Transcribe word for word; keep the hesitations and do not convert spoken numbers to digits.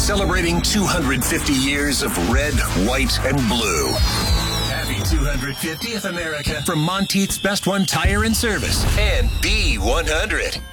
celebrating two hundred fifty years of red, white, and blue. Happy two hundred fiftieth, America, from Monteith's Best One Tire and Service and B one hundred.